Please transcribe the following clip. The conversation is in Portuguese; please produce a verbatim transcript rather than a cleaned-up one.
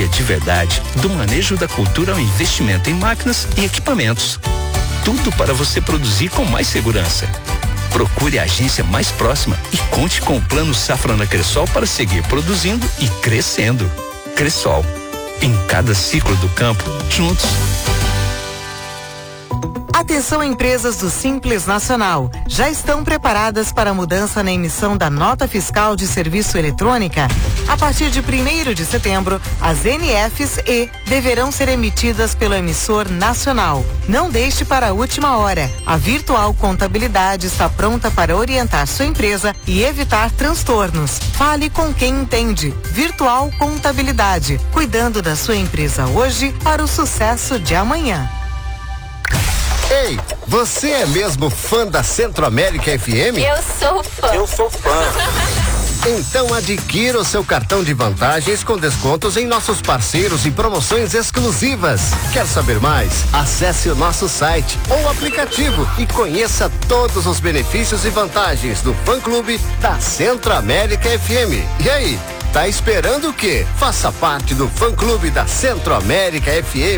de verdade, do manejo da cultura ao investimento em máquinas e equipamentos. Tudo para você produzir com mais segurança. Procure a agência mais próxima e conte com o Plano Safra na Cressol para seguir produzindo e crescendo. Cressol, em cada ciclo do campo, juntos. Atenção, empresas do Simples Nacional. Já estão preparadas para a mudança na emissão da nota fiscal de serviço eletrônica? A partir de primeiro de setembro, as N Fs E deverão ser emitidas pelo emissor nacional. Não deixe para a última hora. A Virtual Contabilidade está pronta para orientar sua empresa e evitar transtornos. Fale com quem entende. Virtual Contabilidade, cuidando da sua empresa hoje para o sucesso de amanhã. Ei, você é mesmo fã da Centro-América F M? Eu sou fã. Eu sou fã. Então adquira o seu cartão de vantagens com descontos em nossos parceiros e promoções exclusivas. Quer saber mais? Acesse o nosso site ou aplicativo e conheça todos os benefícios e vantagens do fã-clube da Centro-América F M. E aí, tá esperando o quê? Faça parte do fã-clube da Centro-América F M.